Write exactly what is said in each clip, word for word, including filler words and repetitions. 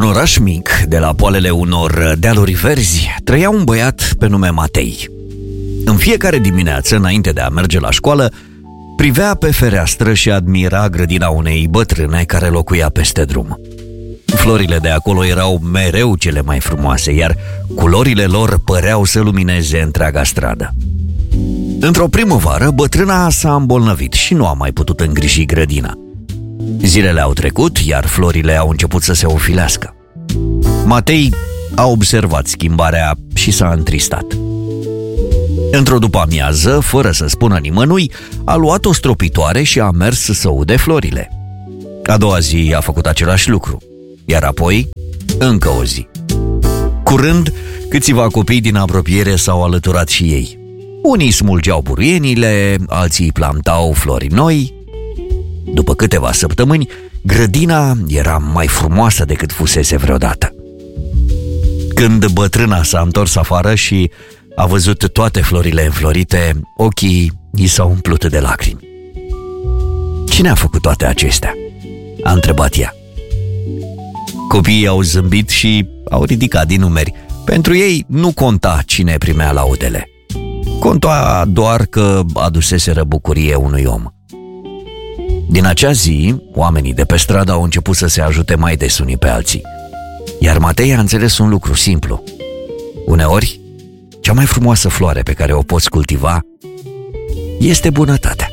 oraș mic, de la poalele unor dealuri verzi, trăia un băiat pe nume Matei. În fiecare dimineață, înainte de a merge la școală, privea pe fereastră și admira grădina unei bătrâne care locuia peste drum. Florile de acolo erau mereu cele mai frumoase, iar culorile lor păreau să lumineze întreaga stradă. Într-o primăvară, bătrâna s-a îmbolnăvit și nu a mai putut îngriji grădina. Zilele au trecut, iar florile au început să se ofilească. Matei a observat schimbarea și s-a întristat. Într-o după-amiază, fără să spună nimănui, a luat o stropitoare și a mers să ude florile. A doua zi a făcut același lucru, iar apoi încă o zi. Curând, câțiva copii din apropiere s-au alăturat și ei. Unii smulgeau buruienile, alții plantau flori noi. După câteva săptămâni, grădina era mai frumoasă decât fusese vreodată. Când bătrâna s-a întors afară și a văzut toate florile înflorite, ochii i s-au umplut de lacrimi. "Cine a făcut toate acestea?" a întrebat ea. Copiii au zâmbit și au ridicat din numeri. Pentru ei nu conta cine primea laudele. Conta doar că aduseseră bucurie unui om. Din acea zi, oamenii de pe stradă au început să se ajute mai des unii pe alții. Iar Matei a înțeles un lucru simplu. Uneori, cea mai frumoasă floare pe care o poți cultiva este bunătatea.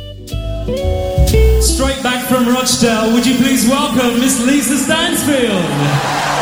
Straight back from Rochdale, would you please welcome Miss Lisa Stansfield?